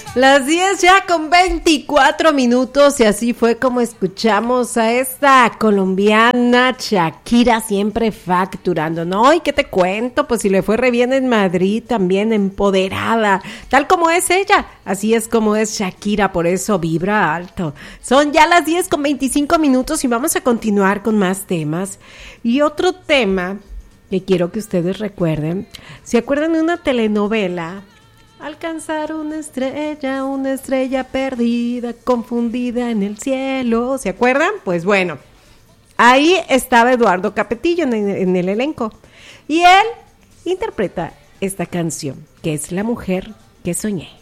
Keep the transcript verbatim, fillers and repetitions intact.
Las diez ya con veinticuatro minutos y así fue como escuchamos a esta colombiana Shakira, siempre facturando, ¿no? ¿Y qué te cuento? Pues si le fue re bien en Madrid, también empoderada, tal como es ella, así es como es Shakira, por eso vibra alto. Son ya las diez con veinticinco minutos y vamos a continuar con más temas. Y otro tema que quiero que ustedes recuerden, ¿se acuerdan de una telenovela? Alcanzar una estrella, una estrella perdida, confundida en el cielo. ¿Se acuerdan? Pues bueno, ahí estaba Eduardo Capetillo en el, en el elenco. Y él interpreta esta canción, que es La mujer que soñé.